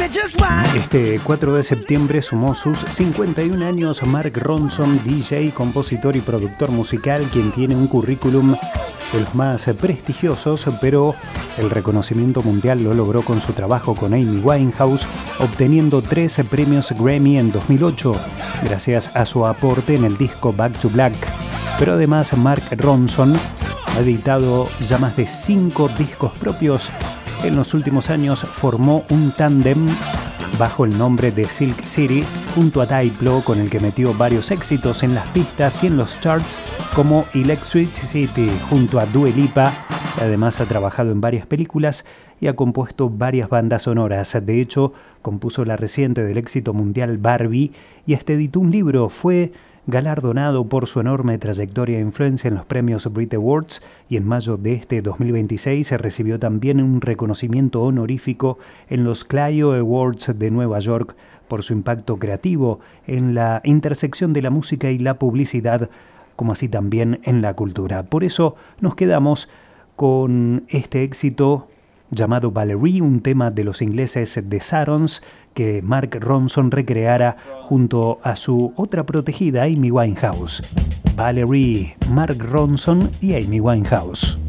Este 4 de septiembre sumó sus 51 años Mark Ronson, DJ, compositor y productor musical, quien tiene un currículum de los más prestigiosos, pero el reconocimiento mundial lo logró con su trabajo con Amy Winehouse, obteniendo 13 premios Grammy en 2008, gracias a su aporte en el disco Back to Black. Pero además Mark Ronson ha editado ya más de 5 discos propios. En los últimos años formó un tándem bajo el nombre de Silk City junto a Diplo, con el que metió varios éxitos en las pistas y en los charts, como Electric City junto a Dua Lipa. Además ha trabajado en varias películas y ha compuesto varias bandas sonoras. De hecho, compuso la reciente del éxito mundial Barbie y hasta editó un libro. Fue galardonado por su enorme trayectoria e influencia en los premios Brit Awards, y en mayo de este 2026 se recibió también un reconocimiento honorífico en los Clio Awards de Nueva York por su impacto creativo en la intersección de la música y la publicidad, como así también en la cultura. Por eso nos quedamos con este éxito llamado Valerie, un tema de los ingleses The Sarons que Mark Ronson recreara junto a su otra protegida, Amy Winehouse. Valerie, Mark Ronson y Amy Winehouse.